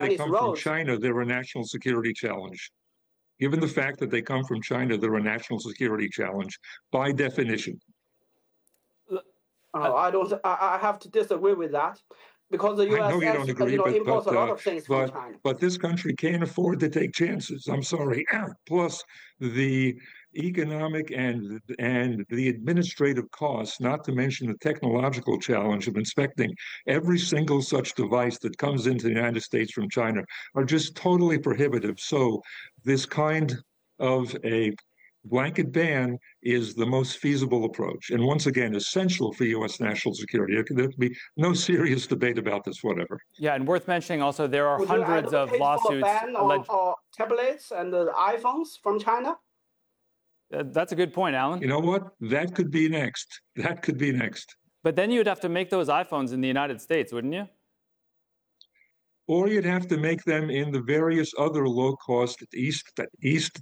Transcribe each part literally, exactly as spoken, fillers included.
they Chinese come roads. from China, they're a national security challenge. Given the fact that they come from China, they're a national security challenge by definition. Oh, I don't. I, I have to disagree with that, because the U S I know you don't agree, you know, but, imports but, a lot uh, of things but, from China. But this country can't afford to take chances. I'm sorry. Plus, the economic and and the administrative costs, not to mention the technological challenge of inspecting every single such device that comes into the United States from China, are just totally prohibitive. So this kind of a blanket ban is the most feasible approach, and once again, essential for U S national security. There could be no serious debate about this, whatever. Yeah, and worth mentioning also, there are Would hundreds you of advocate lawsuits. for a ban on, alleged... on tablets and uh, iPhones from China? Uh, that's a good point, Alan. You know what? That could be next. That could be next. But then you'd have to make those iPhones in the United States, wouldn't you? Or you'd have to make them in the various other low-cost East, East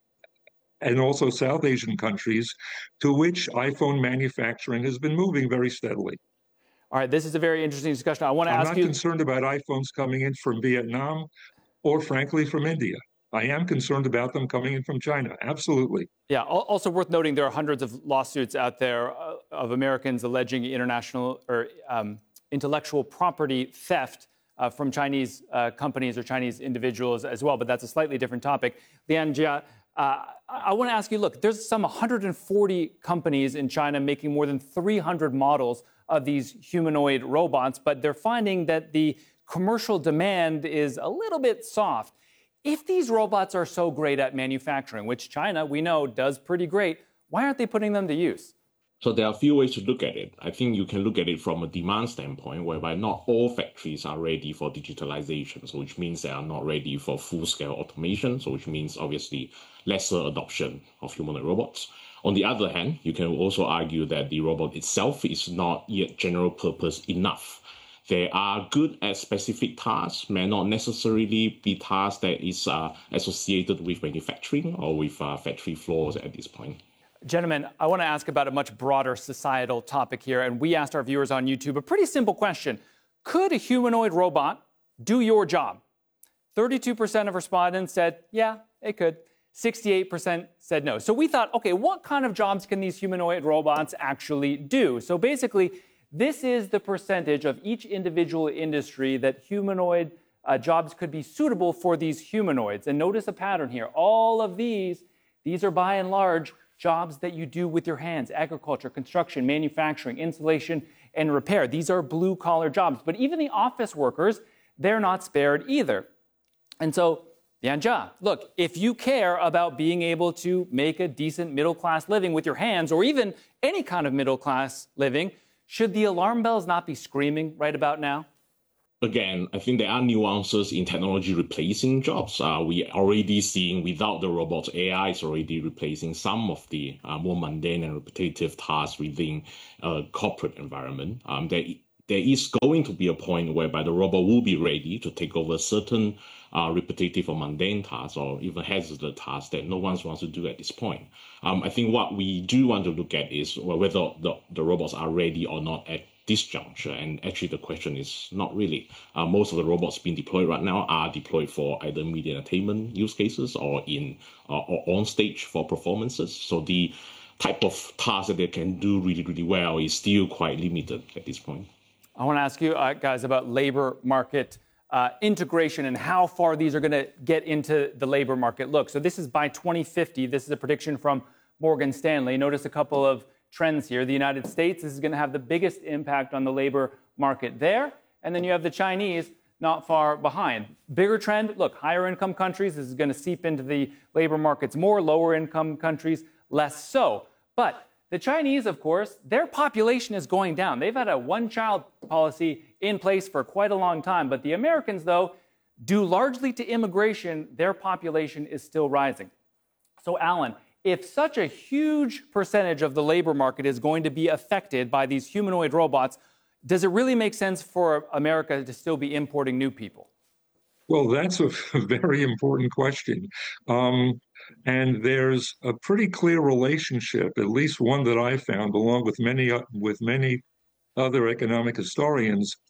and also South Asian countries to which iPhone manufacturing has been moving very steadily. All right, this is a very interesting discussion. I want to I'm ask not you... concerned about iPhones coming in from Vietnam or, frankly, from India. I am concerned about them coming in from China. Absolutely. Yeah, also worth noting, there are hundreds of lawsuits out there uh, of Americans alleging international or um, intellectual property theft uh, from Chinese uh, companies or Chinese individuals as well, but that's a slightly different topic. Lian Jia, uh, I want to ask you, look, there's some one hundred forty companies in China making more than three hundred models of these humanoid robots, but they're finding that the commercial demand is a little bit soft. If these robots are so great at manufacturing, which China, we know, does pretty great, why aren't they putting them to use? So there are a few ways to look at it. I think you can look at it from a demand standpoint, whereby not all factories are ready for digitalization, so which means they are not ready for full-scale automation, so which means obviously lesser adoption of humanoid robots. On the other hand, you can also argue that the robot itself is not yet general purpose enough. They are good at specific tasks, may not necessarily be tasks that is uh, associated with manufacturing or with uh, factory floors at this point. Gentlemen, I want to ask about a much broader societal topic here, and we asked our viewers on YouTube a pretty simple question. Could a humanoid robot do your job? thirty-two percent of respondents said, yeah, it could. sixty-eight percent said no. So we thought, okay, what kind of jobs can these humanoid robots actually do? So basically, this is the percentage of each individual industry that humanoid uh, jobs could be suitable for these humanoids. And notice a pattern here. All of these, these are by and large jobs that you do with your hands: agriculture, construction, manufacturing, installation, and repair. These are blue-collar jobs. But even the office workers, they're not spared either. And so, Lian Jia, look, if you care about being able to make a decent middle-class living with your hands, or even any kind of middle-class living, should the alarm bells not be screaming right about now? Again, I think there are nuances in technology replacing jobs. Uh, we are already seeing without the robots, A I is already replacing some of the uh, more mundane and repetitive tasks within a corporate environment. Um, there, there is going to be a point whereby the robot will be ready to take over certain uh, repetitive or mundane tasks, or even hazardous tasks that no one wants to do at this point. Um, I think what we do want to look at is well, whether the, the robots are ready or not at this juncture. And actually the question is not really. Uh, most of the robots being deployed right now are deployed for either media entertainment use cases or in uh, or on stage for performances. So the type of task that they can do really, really well is still quite limited at this point. I want to ask you uh, guys about labor market uh, integration and how far these are going to get into the labor market. Look, so this is by twenty fifty. This is a prediction from Morgan Stanley. Notice a couple of trends here. The United States, this is going to have the biggest impact on the labor market there. And then you have the Chinese not far behind. Bigger trend, look, higher income countries, this is going to seep into the labor markets more. Lower income countries, less so. But the Chinese, of course, their population is going down. They've had a one-child policy in place for quite a long time. But the Americans, though, due largely to immigration, their population is still rising. So, Alan, if such a huge percentage of the labor market is going to be affected by these humanoid robots, does it really make sense for America to still be importing new people? Well, that's a very important question. Um, and there's a pretty clear relationship, at least one that I found, along with many, uh, with many other economic historians,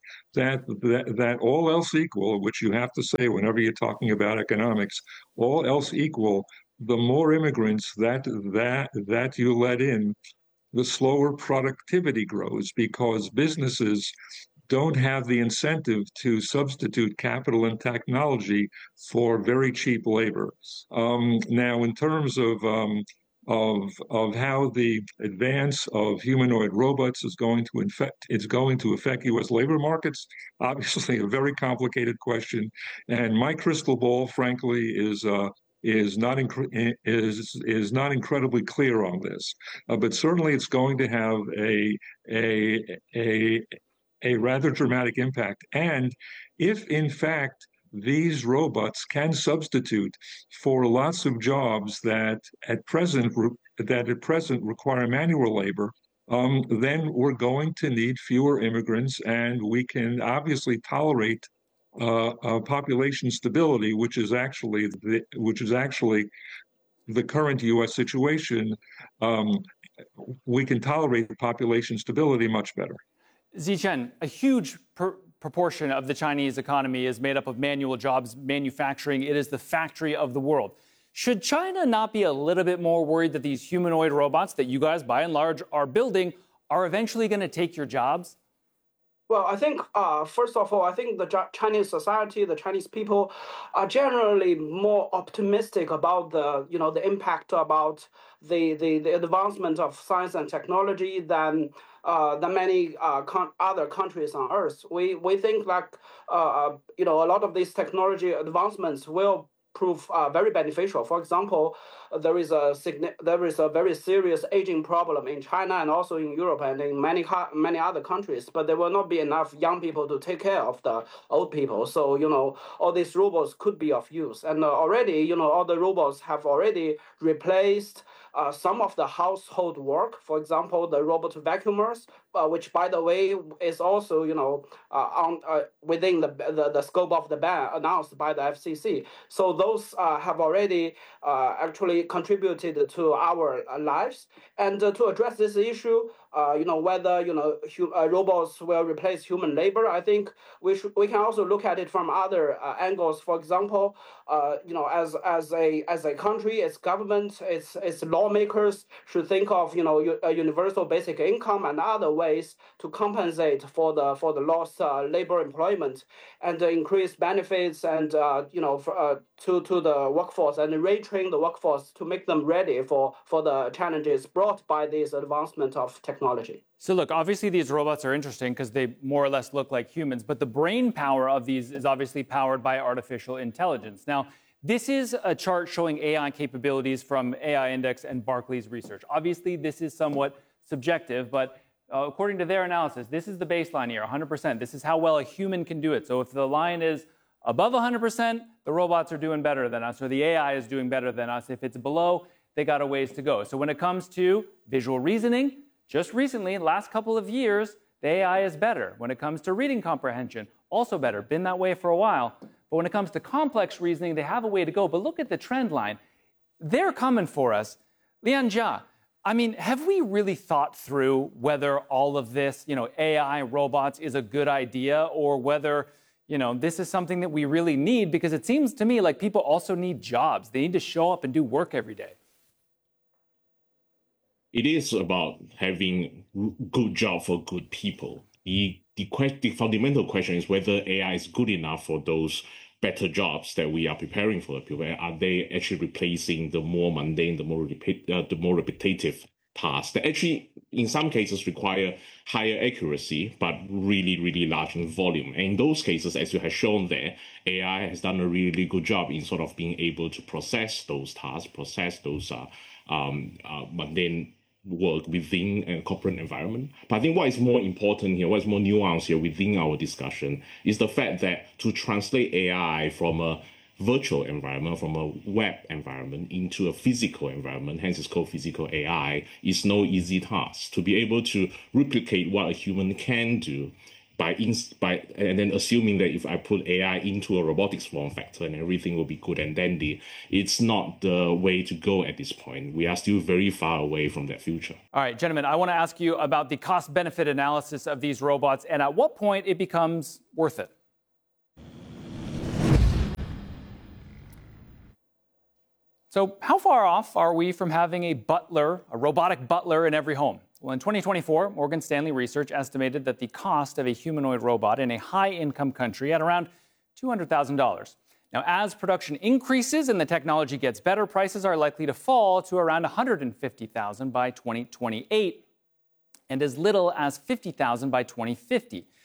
that, that that all else equal, which you have to say whenever you're talking about economics, all else equal, the more immigrants that that that you let in, the slower productivity grows because businesses don't have the incentive to substitute capital and technology for very cheap labor. Um, now, in terms of um, of of how the advance of humanoid robots is going to infect it's going to affect U S labor markets, obviously a very complicated question, and my crystal ball, frankly, is. Uh, is not inc- is is not incredibly clear on this, uh, but certainly it's going to have a a a a rather dramatic impact. And if in fact these robots can substitute for lots of jobs that at present that at present require manual labor, um, then we're going to need fewer immigrants, and we can obviously tolerate uh, uh, population stability, which is actually the, which is actually the current U S situation. Um, we can tolerate the population stability much better. Ziqian, a huge per proportion of the Chinese economy is made up of manual jobs, manufacturing. It is the factory of the world. Should China not be a little bit more worried that these humanoid robots that you guys, by and large, are building are eventually going to take your jobs? Well, I think, uh, first of all, I think the Chinese society, the Chinese people are generally more optimistic about the, you know, the impact about the, the, the advancement of science and technology than uh, than many uh, con other countries on Earth. We, we think like, uh, you know, a lot of these technology advancements will prove uh, very beneficial. For example, there is a there is a very serious aging problem in China and also in Europe and in many many other countries. But there will not be enough young people to take care of the old people. So you know, all these robots could be of use. And uh, already, you know, all the robots have already replaced Uh, some of the household work. For example, the robot vacuumers, uh, which, by the way, is also, you know, uh, on uh, within the, the the scope of the ban announced by the F C C. So those uh, have already uh, actually contributed to our lives. And uh, to address this issue, uh, you know, whether you know uh, robots will replace human labor, I think we should we can also look at it from other uh, angles. For example, uh, you know, as as a as a country, its government, its its lawmakers should think of, you know, a universal basic income and other ways to compensate for the for the lost uh, labor employment and uh, increase benefits and uh, you know for, uh, to to the workforce and retrain the workforce to make them ready for for the challenges brought by this advancement of technology. So look, obviously these robots are interesting because they more or less look like humans, but the brain power of these is obviously powered by artificial intelligence. Now, this is a chart showing A I capabilities from A I Index and Barclays Research. Obviously, this is somewhat subjective, but uh, according to their analysis, this is the baseline here, one hundred percent. This is how well a human can do it. So if the line is above one hundred percent, the robots are doing better than us, or the A I is doing better than us. If it's below, they got a ways to go. So when it comes to visual reasoning, just recently, last couple of years, the A I is better. When it comes to reading comprehension, also better. Been that way for a while. But when it comes to complex reasoning, they have a way to go. But look at the trend line. They're coming for us. Lian Jia, I mean, have we really thought through whether all of this, you know, A I, robots is a good idea, or whether, you know, this is something that we really need? Because it seems to me like people also need jobs. They need to show up and do work every day. It is about having good job for good people. The, the, the fundamental question is whether A I is good enough for those better jobs that we are preparing for the people. Are they actually replacing the more mundane, the more, uh, the more repetitive tasks that actually, in some cases, require higher accuracy, but really, really large in volume? And in those cases, as you have shown there, A I has done a really good job in sort of being able to process those tasks, process those uh, um, uh, mundane work within a corporate environment. But I think what is more important here, what is more nuanced here within our discussion, is the fact that to translate A I from a virtual environment, from a web environment into a physical environment, hence it's called physical A I, is no easy task. To be able to replicate what a human can do by ins- by and then assuming that if I put A I into a robotics form factor and everything will be good and dandy, it's not the way to go at this point. We are still very far away from that future. All right, gentlemen, I want to ask you about the cost-benefit analysis of these robots and at what point it becomes worth it. So how far off are we from having a butler, a robotic butler in every home? Well, in twenty twenty-four, Morgan Stanley Research estimated that the cost of a humanoid robot in a high-income country at around two hundred thousand dollars. Now, as production increases and the technology gets better, prices are likely to fall to around one hundred fifty thousand dollars by twenty twenty-eight and as little as fifty thousand dollars by twenty fifty.